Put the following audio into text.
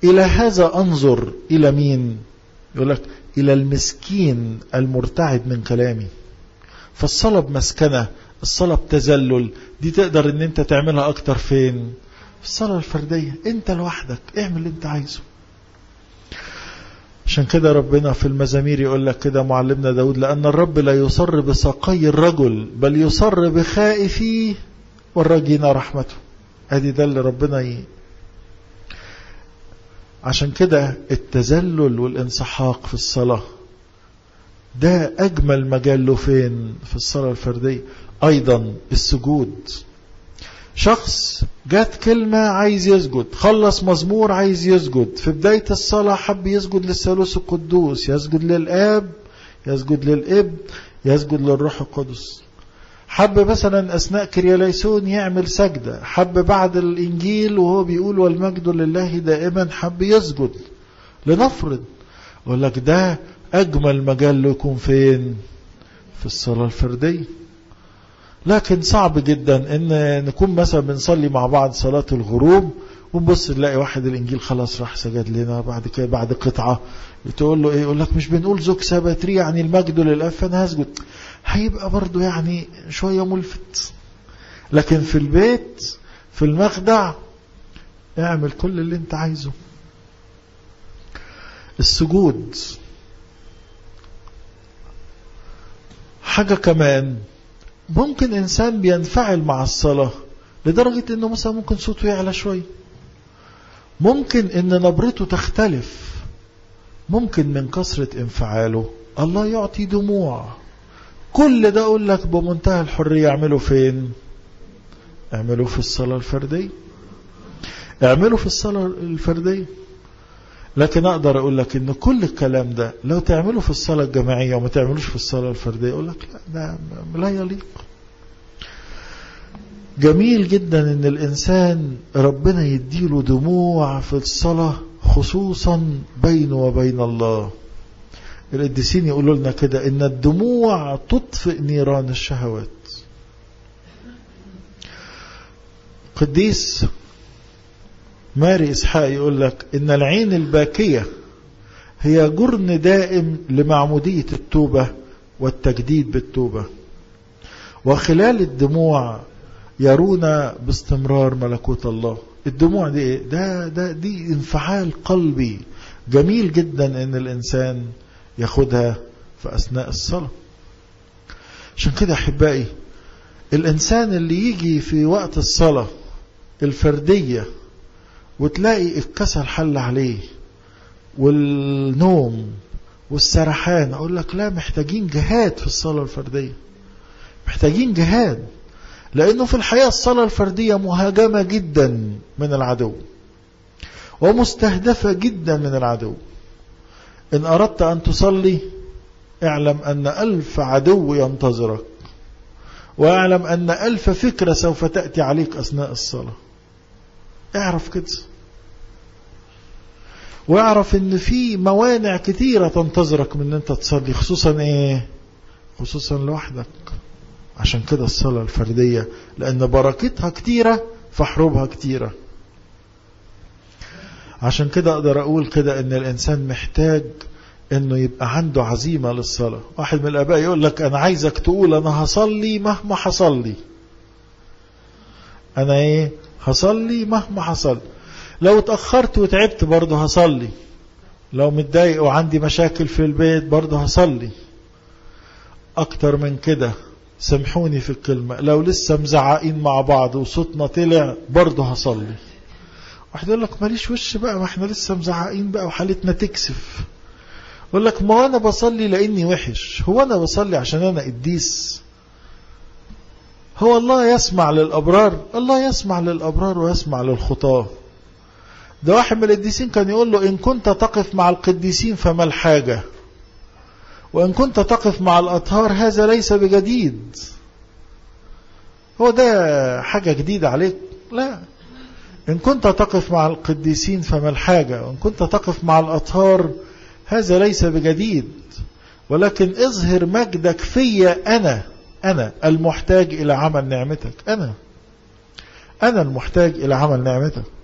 إلى هذا أنظر. إلى مين؟ يقول لك إلى المسكين المرتعد من كلامي. فالصلاة بمسكنة، الصلاة بتذلل، دي تقدر ان انت تعملها اكتر فين؟ في الصلاة الفردية، انت لوحدك اعمل اللي انت عايزه. عشان كده ربنا في المزامير يقول لك كده معلمنا داود: لأن الرب لا يصر بساقي الرجل بل يصر بخائفيه والراجين رحمته. ادي ده اللي ربنا عشان كده التذلل والانسحاق في الصلاة ده أجمل مجال له فين؟ في الصلاة الفردية. أيضا السجود، شخص جات كلمة عايز يسجد، خلص مزمور عايز يسجد، في بداية الصلاة حب يسجد للثالوث القدوس، يسجد للآب، يسجد للابن، يسجد للروح القدس. حب مثلا أثناء كرياليسون يعمل سجدة، حب بعد الإنجيل وهو بيقول والمجد لله دائما حب يسجد. لنفرض أقول لك ده أجمل مجال له يكون فين؟ في الصلاة الفردية. لكن صعب جدا ان نكون مثلا بنصلي مع بعض صلاة الغروب ونبص نلاقي واحد الانجيل خلاص راح سجد لنا بعد كده بعد قطعة، تقول له ايه؟ يقول لك مش بنقول زوج سباتري يعني المجد لله فانا هسجد. هيبقى برضو يعني شوية ملفت. لكن في البيت في المخدع اعمل كل اللي انت عايزه. السجود حاجة كمان، ممكن إنسان بينفعل مع الصلاة لدرجة إنه مثلا ممكن صوته يعلى شوي، ممكن إن نبرته تختلف، ممكن من كثرة انفعاله الله يعطي دموع. كل ده أقول لك بمنتهى الحرية اعمله فين؟ اعمله في الصلاة الفردية، اعمله في الصلاة الفردية. لكن أقدر أقول لك إن كل الكلام ده لو تعمله في الصلاة الجماعية وما تعملوش في الصلاة الفردية أقول لك لا، ده لا يليق. جميل جدا إن الإنسان ربنا يديله دموع في الصلاة خصوصا بينه وبين الله. القديسين يقولوا لنا كده إن الدموع تطفئ نيران الشهوات. قديس ماري إسحاق يقول لك إن العين الباكية هي جرن دائم لمعمودية التوبة والتجديد بالتوبة، وخلال الدموع يرون باستمرار ملكوت الله. الدموع دي إيه؟ دي انفعال قلبي جميل جدا إن الإنسان ياخدها في أثناء الصلاة. عشان كده أحبائي الإنسان اللي يجي في وقت الصلاة الفردية وتلاقي الكسل حل عليه والنوم والسرحان، أقول لك لا، محتاجين جهاد في الصلاة الفردية، محتاجين جهاد. لأنه في الحقيقة الصلاة الفردية مهاجمة جدا من العدو ومستهدفة جدا من العدو. إن أردت أن تصلي اعلم أن 1000 عدو ينتظرك، واعلم أن 1000 فكرة سوف تأتي عليك أثناء الصلاة. اعرف كده، واعرف ان في موانع كتيرة تنتظرك من ان انت تصلي، خصوصا ايه؟ خصوصا لوحدك. عشان كده الصلاة الفردية لان بركتها كتيرة فحروبها كتيرة. عشان كده اقدر اقول كده ان الانسان محتاج انه يبقى عنده عزيمة للصلاة. واحد من الاباء يقول لك انا عايزك تقول انا هصلي مهما حصل، انا ايه؟ هصلي مهما حصل. لو اتأخرت وتعبت برضه هصلي، لو متضايق وعندي مشاكل في البيت برضه هصلي. اكتر من كده سامحوني في الكلمة، لو لسه مزعقين مع بعض وصوتنا طلع برضه هصلي. واحد يقول لك ماليش وش بقى، ما احنا لسه مزعقين بقى وحالتنا تكسف. يقول لك ما انا بصلي لاني وحش، هو انا بصلي عشان انا قديس؟ هو الله يسمع للأبرار؟ الله يسمع للأبرار ويسمع للخطاة. ده واحد من القديسين كان يقول له إن كنت تقف مع القديسين فما الحاجة، وإن كنت تقف مع الأطهار هذا ليس بجديد. هو ده حاجة جديدة عليك؟ لا. إن كنت تقف مع القديسين فما الحاجة، وإن كنت تقف مع الأطهار هذا ليس بجديد، ولكن اظهر مجدك فيا أنا المحتاج إلى عمل نعمتك. أنا المحتاج إلى عمل نعمتك.